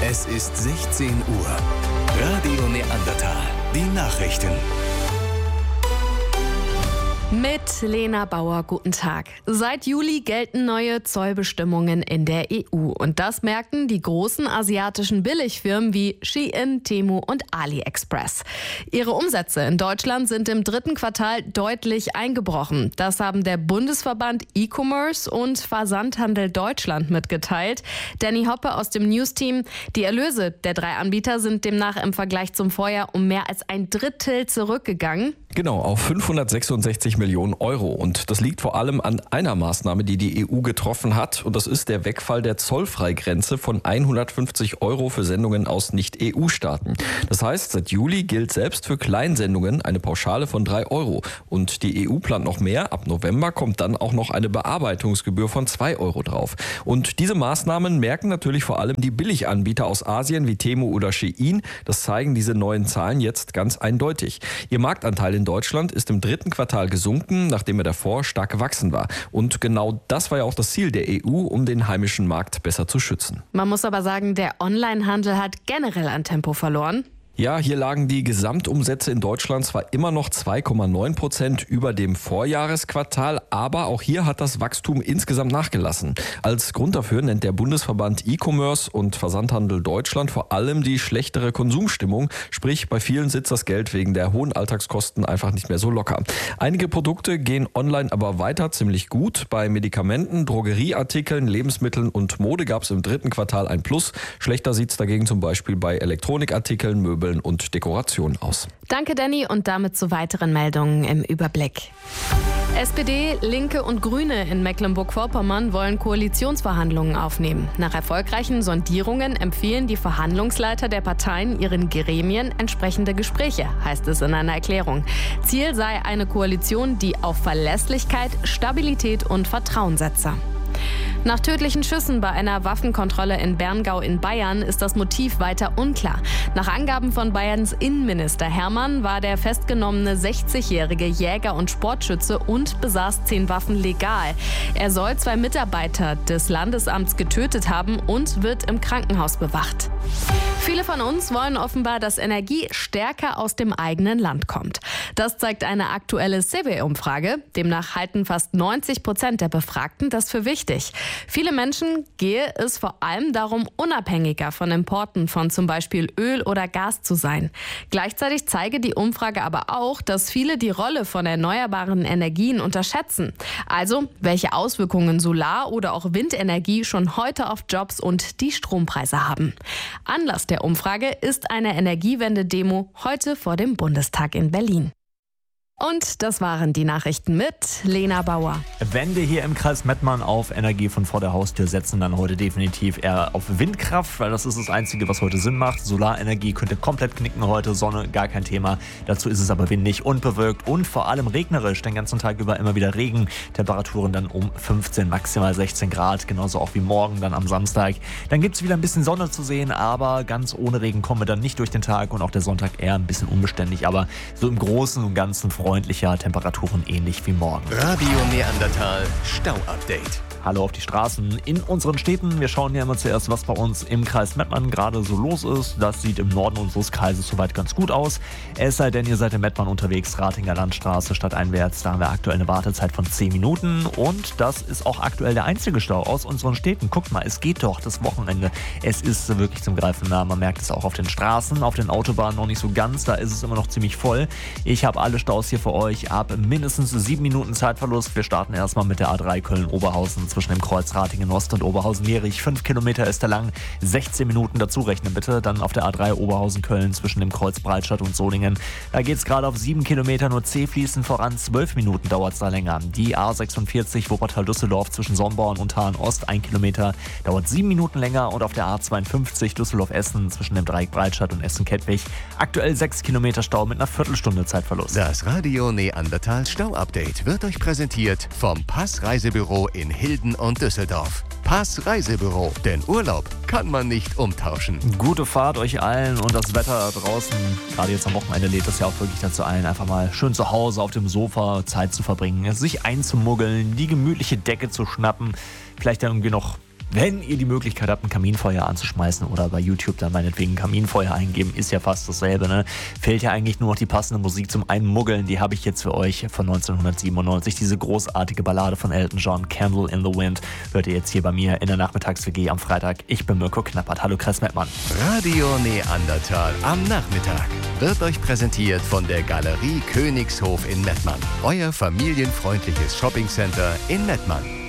Es ist 16 Uhr. Radio Neandertal. Die Nachrichten. Mit Lena Bauer, guten Tag. Seit Juli gelten neue Zollbestimmungen in der EU. Und das merken die großen asiatischen Billigfirmen wie Shein, Temu und AliExpress. Ihre Umsätze in Deutschland sind im dritten Quartal deutlich eingebrochen. Das haben der Bundesverband E-Commerce und Versandhandel Deutschland mitgeteilt. Danny Hoppe aus dem News-Team. Die Erlöse der 3 Anbieter sind demnach im Vergleich zum Vorjahr um mehr als ein Drittel zurückgegangen. Genau, auf 566 Millionen Euro. Und das liegt vor allem an einer Maßnahme, die die EU getroffen hat. Und das ist der Wegfall der Zollfreigrenze von 150 Euro für Sendungen aus Nicht-EU-Staaten. Das heißt, seit Juli gilt selbst für Kleinsendungen eine Pauschale von 3 Euro. Und die EU plant noch mehr. Ab November kommt dann auch noch eine Bearbeitungsgebühr von 2 Euro drauf. Und diese Maßnahmen merken natürlich vor allem die Billiganbieter aus Asien wie Temu oder Shein. Das zeigen diese neuen Zahlen jetzt ganz eindeutig. Ihr Marktanteil in Deutschland ist im dritten Quartal gesunken, nachdem er davor stark gewachsen war. Und genau das war ja auch das Ziel der EU, um den heimischen Markt besser zu schützen. Man muss aber sagen, der Onlinehandel hat generell an Tempo verloren. Ja, hier lagen die Gesamtumsätze in Deutschland zwar immer noch 2,9% über dem Vorjahresquartal, aber auch hier hat das Wachstum insgesamt nachgelassen. Als Grund dafür nennt der Bundesverband E-Commerce und Versandhandel Deutschland vor allem die schlechtere Konsumstimmung, sprich bei vielen sitzt das Geld wegen der hohen Alltagskosten einfach nicht mehr so locker. Einige Produkte gehen online aber weiter ziemlich gut. Bei Medikamenten, Drogerieartikeln, Lebensmitteln und Mode gab es im dritten Quartal ein Plus. Schlechter sieht es dagegen zum Beispiel bei Elektronikartikeln, Möbeln und Dekoration aus. Danke, Danny, und damit zu weiteren Meldungen im Überblick. SPD, Linke und Grüne in Mecklenburg-Vorpommern wollen Koalitionsverhandlungen aufnehmen. Nach erfolgreichen Sondierungen empfehlen die Verhandlungsleiter der Parteien ihren Gremien entsprechende Gespräche, heißt es in einer Erklärung. Ziel sei eine Koalition, die auf Verlässlichkeit, Stabilität und Vertrauen setze. Nach tödlichen Schüssen bei einer Waffenkontrolle in Berngau in Bayern ist das Motiv weiter unklar. Nach Angaben von Bayerns Innenminister Hermann war der festgenommene 60-jährige Jäger und Sportschütze und besaß 10 Waffen legal. Er soll 2 Mitarbeiter des Landesamts getötet haben und wird im Krankenhaus bewacht. Viele von uns wollen offenbar, dass Energie stärker aus dem eigenen Land kommt. Das zeigt eine aktuelle CW-Umfrage. Demnach halten fast 90% der Befragten das für wichtig. Viele Menschen gehe es vor allem darum, unabhängiger von Importen von zum Beispiel Öl oder Gas zu sein. Gleichzeitig zeige die Umfrage aber auch, dass viele die Rolle von erneuerbaren Energien unterschätzen. Also, welche Auswirkungen Solar- oder auch Windenergie schon heute auf Jobs und die Strompreise haben. Anlass der Umfrage ist eine Energiewende-Demo heute vor dem Bundestag in Berlin. Und das waren die Nachrichten mit Lena Bauer. Wenn wir hier im Kreis Mettmann auf Energie von vor der Haustür setzen, dann heute definitiv eher auf Windkraft, weil das ist das Einzige, was heute Sinn macht. Solarenergie könnte komplett knicken heute, Sonne gar kein Thema. Dazu ist es aber windig und bewölkt und vor allem regnerisch. Den ganzen Tag über immer wieder Regen. Temperaturen dann um 15, maximal 16 Grad, genauso auch wie morgen dann am Samstag. Dann gibt es wieder ein bisschen Sonne zu sehen, aber ganz ohne Regen kommen wir dann nicht durch den Tag und auch der Sonntag eher ein bisschen unbeständig, aber so im Großen und Ganzen freundlicher, Temperaturen ähnlich wie morgen. Radio Neandertal Stau-Update. Hallo auf die Straßen in unseren Städten. Wir schauen hier immer zuerst, was bei uns im Kreis Mettmann gerade so los ist. Das sieht im Norden unseres Kreises soweit ganz gut aus. Es sei denn, ihr seid in Mettmann unterwegs, Ratinger Landstraße stadteinwärts. Da haben wir aktuell eine Wartezeit von 10 Minuten. Und das ist auch aktuell der einzige Stau aus unseren Städten. Guckt mal, es geht doch, das Wochenende. Es ist wirklich zum Greifen nah. Man merkt es auch auf den Straßen, auf den Autobahnen noch nicht so ganz. Da ist es immer noch ziemlich voll. Ich habe alle Staus hier für euch ab mindestens 7 Minuten Zeitverlust. Wir starten erstmal mit der A3 Köln-Oberhausen zwischen dem Kreuz Ratingen-Ost und Oberhausen-Mierich. 5 Kilometer ist er lang, 16 Minuten dazu rechnen bitte. Dann auf der A3 Oberhausen-Köln zwischen dem Kreuz Breitscheid und Solingen. Da geht es gerade auf 7 Kilometer nur zäh fließend voran. 12 Minuten dauert es da länger. Die A46 Wuppertal-Düsseldorf zwischen Sonborn und Hahn-Ost, 1 Kilometer, dauert 7 Minuten länger. Und auf der A52 Düsseldorf-Essen zwischen dem Dreieck Breitscheid und Essen-Kettwig aktuell 6 Kilometer Stau mit einer Viertelstunde Zeitverlust. Das Radio Neandertal Stau-Update wird euch präsentiert vom Pass-Reisebüro in Hilden und Düsseldorf. Pass Reisebüro, denn Urlaub kann man nicht umtauschen. Gute Fahrt euch allen und das Wetter draußen, gerade jetzt am Wochenende lädt es ja auch wirklich dazu ein, einfach mal schön zu Hause auf dem Sofa Zeit zu verbringen, sich einzumuggeln, die gemütliche Decke zu schnappen, vielleicht dann irgendwie noch wenn ihr die Möglichkeit habt, ein Kaminfeuer anzuschmeißen oder bei YouTube dann meinetwegen Kaminfeuer eingeben, ist ja fast dasselbe, ne? Fehlt ja eigentlich nur noch die passende Musik zum Einmuggeln. Die habe ich jetzt für euch von 1997. Diese großartige Ballade von Elton John, Candle in the Wind, hört ihr jetzt hier bei mir in der Nachmittags-WG am Freitag. Ich bin Mirko Knappert. Hallo Chris Mettmann. Radio Neandertal am Nachmittag wird euch präsentiert von der Galerie Königshof in Mettmann. Euer familienfreundliches Shoppingcenter in Mettmann.